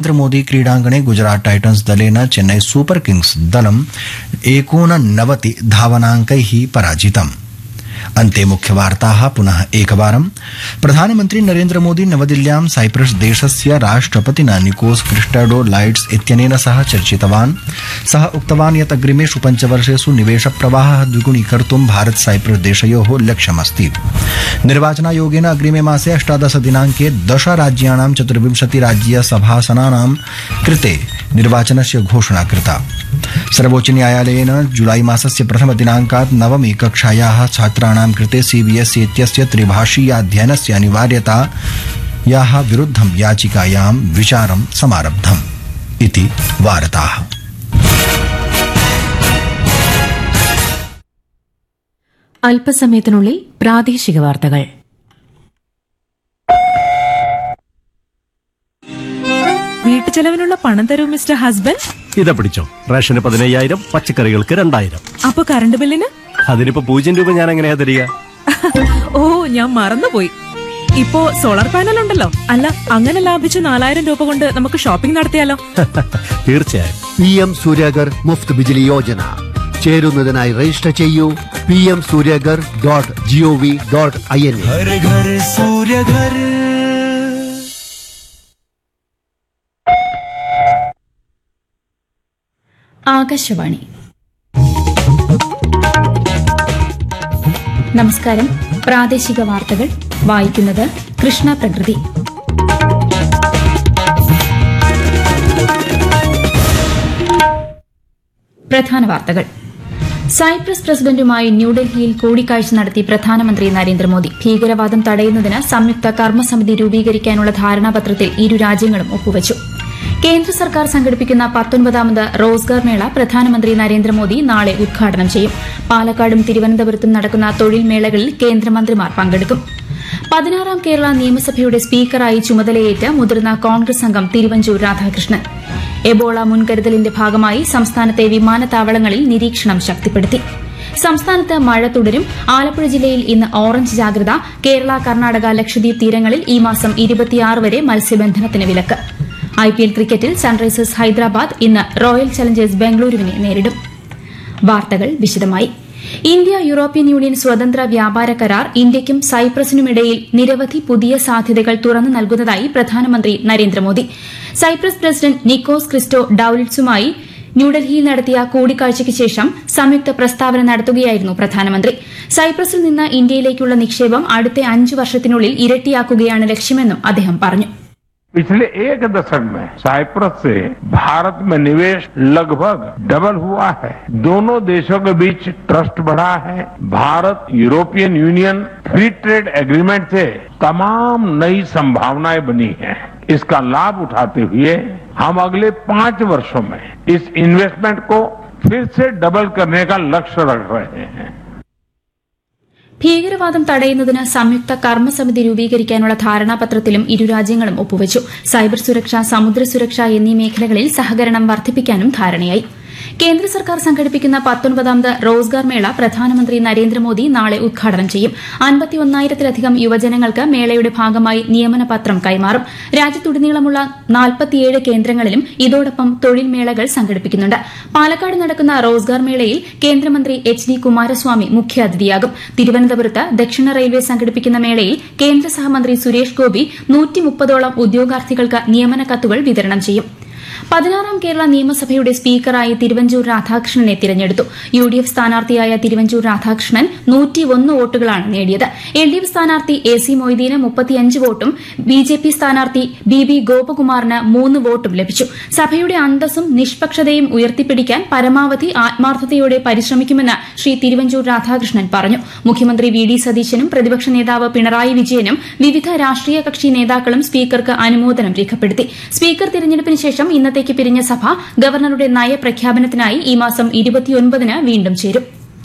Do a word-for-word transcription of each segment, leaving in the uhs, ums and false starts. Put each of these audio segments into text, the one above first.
नरेन्द्रमोदी क्रीडाङ्गणे गुजरात टाइटन्स दलेन Chennai super Kings दलम् एकोननवति धावनाङ्कैः पराजितम्। अन्ते मुख्यवार्ताः पुनः एकवारं प्रधानमन्त्री नरेन्द्र मोदी नवदिल्ल्यां साइप्रस देशस्य राष्ट्रपतिना निकोस क्रिस्टोडोलाइड्स इत्यनेन सह चर्चितवान्। सः उक्तवान् यत् अग्रिमेषु पञ्चवर्षेषु निवेशप्रवाहः द्विगुणीकर्तुं भारत साइप्रस देशयोः लक्ष्यमस्ति। निर्वाचनायोगेन अग्रिमे मासे अष्टादश दिनाङ्के दश राज्याणां चतुर्विंशति राज्यसभासनानां कृते निर्वाचनस्य घोषणा कृता। सर्वोच्च न्यायालयेन जुलाई मासस्य प्रथमदिनाङ्कात् नवमी कक्षायाः छात्राणां कृते सीबीएसई इत्यस्य त्रिभाषीयाध्ययनस्य अनिवार्यतायाः विरुद्धं याचिकायां विचारं समारब्धम् इति वार्ताः। അല്പസമയത്തിനുള്ളിൽ പ്രാദേശിക വാർത്തകൾ. വീട്ടുചെലവിനുള്ള പണം തരൂ മിസ്റ്റർ ഹസ്ബൻഡ്. ഇതാ പിടിച്ചോ. റേഷന് പതിനയ്യായിരം, പച്ചക്കറികൾക്ക് രണ്ടായിരം. അപ്പൊ കറണ്ട് ബില്ലിന്? അതിനിപ്പോ പൂജ്യം രൂപ ഞാൻ എങ്ങനെയാ തരിക? ഓ, ഞാൻ മറന്നുപോയി. ഇപ്പോ സോളാർ പാനൽ ഉണ്ടല്ലോ. അല്ല, അങ്ങനെ ലാഭിച്ച നാലായിരം രൂപ കൊണ്ട് നമുക്ക് ഷോപ്പിംഗ് നടത്തിയാലോ? തീർച്ചയായും. P M Suryaghar Muft Bijli Yojana ചേരുന്നതിനായി register ചെയ്യൂ. P M Suryaghar dot G O V dot I N. Akashvani. നമസ്കാരം. പ്രാദേശിക വാർത്തകൾ വായിക്കുന്നത് കൃഷ്ണ പ്രകൃതി. പ്രധാന വാർത്തകൾ. സൈപ്രസ് പ്രസിഡന്റുമായി ന്യൂഡൽഹിയിൽ കൂടിക്കാഴ്ച നടത്തി പ്രധാനമന്ത്രി നരേന്ദ്രമോദി. ഭീകരവാദം തടയുന്നതിന് സംയുക്ത കർമ്മസമിതി രൂപീകരിക്കാനുള്ള ധാരണാപത്രത്തിൽ ഇരു രാജ്യങ്ങളും ഒപ്പുവച്ചു. കേന്ദ്ര സർക്കാർ സംഘടിപ്പിക്കുന്ന പത്തൊൻപതാമത് റോസ്ഗാർ മേള പ്രധാനമന്ത്രി നരേന്ദ്രമോദി നാളെ ഉദ്ഘാടനം ചെയ്യും. പാലക്കാടും തിരുവനന്തപുരത്തും നടക്കുന്ന തൊഴിൽ മേളകളിൽ കേന്ദ്രമന്ത്രിമാർ പങ്കെടുക്കും. പതിനാറാം കേരള നിയമസഭയുടെ സ്പീക്കറായി ചുമതലയേറ്റ മുതിർന്ന കോൺഗ്രസ് അംഗം തിരുവഞ്ചൂർ രാധാകൃഷ്ണൻ. എബോള മുൻകരുതലിന്റെ ഭാഗമായി സംസ്ഥാനത്തെ വിമാനത്താവളങ്ങളിൽ നിരീക്ഷണം ശക്തിപ്പെടുത്തി. സംസ്ഥാനത്ത് മഴ തുടരും. ആലപ്പുഴ ജില്ലയിൽ ഇന്ന് ഓറഞ്ച് ജാഗ്രത. കേരള, കർണാടക, ലക്ഷദ്വീപ് തീരങ്ങളിൽ ഈ മാസം ഇരുപത്തിയാറ് വരെ മത്സ്യബന്ധനത്തിന് വിലക്ക്. ഐപിഎൽ ക്രിക്കറ്റിൽ സൺറൈസേഴ്സ് ഹൈദരാബാദ് ഇന്ന് റോയൽ ചലഞ്ചേഴ്സ് ബംഗളൂരുവിനെ നേരിടും. വാർത്തകൾ വിശദമായി. ഇന്ത്യ യൂറോപ്യൻ യൂണിയൻ സ്വതന്ത്ര വ്യാപാര കരാർ ഇന്ത്യയ്ക്കും സൈപ്രസിനുമിടയിൽ നിരവധി പുതിയ സാധ്യതകൾ തുറന്നു നൽകുന്നതായി പ്രധാനമന്ത്രി നരേന്ദ്രമോദി. സൈപ്രസ് പ്രസിഡന്റ് നിക്കോസ് ക്രിസ്റ്റോ ഡൌലിഡ്സുമായി ന്യൂഡൽഹിയിൽ നടത്തിയ കൂടിക്കാഴ്ചയ്ക്ക് ശേഷം സംയുക്ത പ്രസ്താവന നടത്തുകയായിരുന്നു പ്രധാനമന്ത്രി. സൈപ്രസിൽ നിന്ന് ഇന്ത്യയിലേക്കുള്ള നിക്ഷേപം അടുത്ത അഞ്ചു വർഷത്തിനുള്ളിൽ ഇരട്ടിയാക്കുകയാണ് ലക്ഷ്യമെന്നും അദ്ദേഹം പറഞ്ഞു. पिछले एक दशक में साइप्रस से भारत में निवेश लगभग डबल हुआ है. दोनों देशों के बीच ट्रस्ट बढ़ा है. Bharat European union free trade agreement से तमाम नई संभावनाएं बनी हैं. इसका लाभ उठाते हुए हम अगले पांच वर्षों में इस इन्वेस्टमेंट को फिर से डबल करने का लक्ष्य रख रहे हैं. ഭീകരവാദം തടയുന്നതിന് സംയുക്ത കർമ്മസമിതി രൂപീകരിക്കാനുള്ള ധാരണാപത്രത്തിലും ഇരു രാജ്യങ്ങളും ഒപ്പുവച്ചു. സൈബർ സുരക്ഷ, സമുദ്ര സുരക്ഷ എന്നീ മേഖലകളിൽ സഹകരണം വർദ്ധിപ്പിക്കാനും ധാരണയായി. കേന്ദ്ര സർക്കാർ സംഘടിപ്പിക്കുന്ന പത്തൊൻപതാമത് റോസ്ഗാർ മേള പ്രധാനമന്ത്രി നരേന്ദ്രമോദി നാളെ ഉദ്ഘാടനം ചെയ്യും. അൻപത്തിയൊന്നായിരത്തിലധികം യുവജനങ്ങൾക്ക് മേളയുടെ ഭാഗമായി നിയമന പത്രം കൈമാറും. രാജ്യത്തുടനീളമുള്ള നാൽപ്പത്തിയേഴ് കേന്ദ്രങ്ങളിലും ഇതോടൊപ്പം തൊഴിൽ മേളകൾ സംഘടിപ്പിക്കുന്നുണ്ട്. പാലക്കാട് നടക്കുന്ന റോസ്ഗാർ മേളയിൽ കേന്ദ്രമന്ത്രി എച്ച് ഡി കുമാരസ്വാമി മുഖ്യാതിഥിയാകും. തിരുവനന്തപുരത്ത് ദക്ഷിണ റെയിൽവേ സംഘടിപ്പിക്കുന്ന മേളയിൽ കേന്ദ്ര സഹമന്ത്രി സുരേഷ് ഗോപി നൂറ്റി മുപ്പതോളം ഉദ്യോഗാർത്ഥികൾക്ക് നിയമന കത്തുകൾ വിതരണം ചെയ്യും. പതിനാറാം കേരള നിയമസഭയുടെ സ്പീക്കറായി തിരുവഞ്ചൂർ രാധാകൃഷ്ണനെ തിരഞ്ഞെടുത്തു. U D F സ്ഥാനാർത്ഥിയായ Thiruvanchoor Radhakrishnan നൂറ്റിയൊന്ന് വോട്ടുകളാണ് നേടിയത്. എൽ ഡി എഫ് സ്ഥാനാർത്ഥി എ സി മൊയ്തീന് മുപ്പത്തിയഞ്ച് വോട്ടും ബി ജെ പി സ്ഥാനാർത്ഥി ബി ബി ഗോപകുമാറിന് മൂന്ന് വോട്ടും ലഭിച്ചു. സഭയുടെ അന്തസ്സും നിഷ്പക്ഷതയും ഉയർത്തിപ്പിടിക്കാൻ പരമാവധി ആത്മാർത്ഥതയോടെ പരിശ്രമിക്കുമെന്ന് ശ്രീ തിരുവഞ്ചൂർ രാധാകൃഷ്ണൻ പറഞ്ഞു. മുഖ്യമന്ത്രി വി ഡി സതീശനും പ്രതിപക്ഷ നേതാവ് പിണറായി വിജയനും വിവിധ രാഷ്ട്രീയ കക്ഷി നേതാക്കളും സ്പീക്കർക്ക് അനുമോദനം രേഖപ്പെടുത്തി. സ്പീക്കർ തിരഞ്ഞെടുപ്പിന് ശേഷം ഇന്നത്തേക്ക് പിരിഞ്ഞ സഭ ഗവർണറുടെ നയപ്രഖ്യാപനത്തിനായി ഈ മാസം ഇരുപത്തിയൊൻപതിന് വീണ്ടും ചേരും.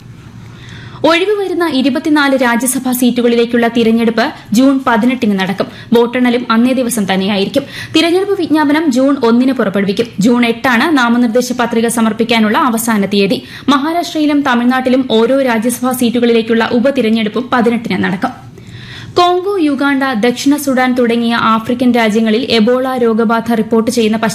ഒഴിവ് വരുന്ന ഇരുപത്തിനാല് രാജ്യസഭാ സീറ്റുകളിലേക്കുള്ള തിരഞ്ഞെടുപ്പ് ജൂൺ പതിനെട്ടിന് നടക്കും. വോട്ടെണ്ണലും അന്നേ ദിവസം തന്നെയായിരിക്കും. തിരഞ്ഞെടുപ്പ് വിജ്ഞാപനം ജൂൺ ഒന്നിന് പുറപ്പെടുവിക്കും. ജൂൺ എട്ടാണ് നാമനിർദ്ദേശ പത്രിക സമർപ്പിക്കാനുള്ള അവസാന തീയതി. മഹാരാഷ്ട്രയിലും തമിഴ്നാട്ടിലും ഓരോ രാജ്യസഭാ സീറ്റുകളിലേക്കുള്ള ഉപതിരഞ്ഞെടുപ്പും പതിനെട്ടിന് നടക്കും. കോങ്കോ, യുഗാണ്ട, ദക്ഷിണ സുഡാൻ തുടങ്ങിയ ആഫ്രിക്കൻ രാജ്യങ്ങളിൽ എബോള രോഗബാധ റിപ്പോർട്ട് ചെയ്യുന്ന